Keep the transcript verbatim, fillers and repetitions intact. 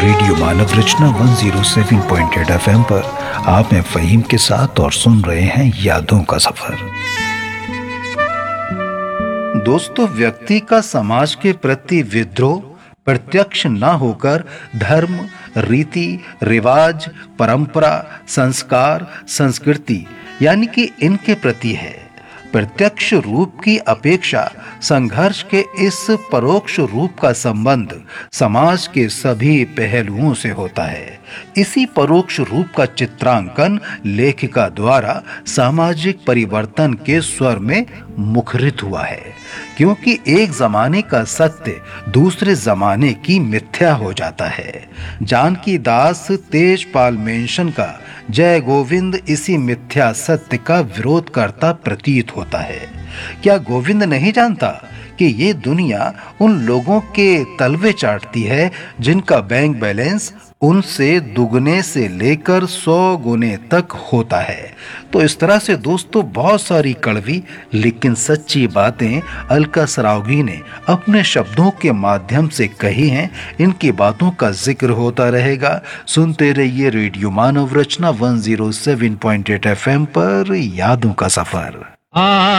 Radio मानव रचना एक सौ सात पॉइंट आठ एफएम पर आप हैं फ़हीम के साथ और सुन रहे हैं यादों का सफर। दोस्तों, व्यक्ति का समाज के प्रति विद्रोह प्रत्यक्ष न होकर धर्म, रीति, रिवाज, परंपरा, संस्कार, संस्कृति यानी कि इनके प्रति है। प्रत्यक्ष रूप की अपेक्षा संघर्ष के इस परोक्ष रूप का संबंध समाज के सभी पहलुओं से होता है। इसी परोक्ष रूप का चित्रांकन लेखिका द्वारा सामाजिक परिवर्तन के स्वर में मुखरित हुआ है, क्योंकि एक जमाने का सत्य दूसरे जमाने की मिथ्या हो जाता है। जानकी दास तेजपाल मेंशन का जय गोविंद इसी मिथ्या सत्य का विरोध करता प्रतीत होता है। क्या गोविंद नहीं जानता कि ये दुनिया उन लोगों के तलवे चाटती है जिनका बैंक बैलेंस उनसे दुगने से लेकर सौ गुने तक होता है? तो इस तरह से दोस्तों बहुत सारी कड़वी लेकिन सच्ची बातें अलका सरावगी ने अपने शब्दों के माध्यम से कही हैं। इनकी बातों का जिक्र होता रहेगा। सुनते रहिए रेडियो मानव रचना एक सौ सात पॉइंट आठ एफएम पर यादों का सफर।